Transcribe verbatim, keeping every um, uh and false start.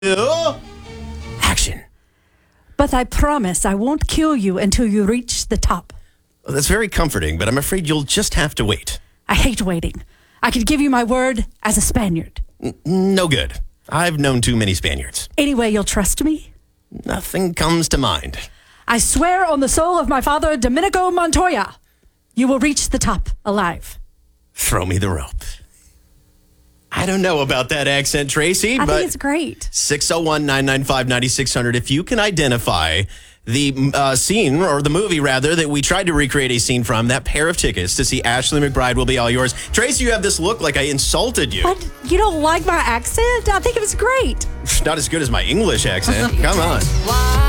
Action. But I promise I won't kill you until you reach the top. Well, that's very comforting, but I'm afraid you'll just have to wait. I hate waiting. I could give you my word as a Spaniard. N- no good. I've known too many Spaniards. Anyway, you'll trust me? Nothing comes to mind. I swear on the soul of my father, Domenico Montoya, you will reach the top alive. Throw me the rope. I don't know about that accent, Tracy, I but think it's great. six oh one, nine nine five, nine six zero zero. If you can identify the uh, scene, or the movie, rather, that we tried to recreate a scene from, that pair of tickets to see Ashley McBryde will be all yours. Tracy, you have this look like I insulted you. What? You don't like my accent? I think it was great. Not as good as my English accent. Come on.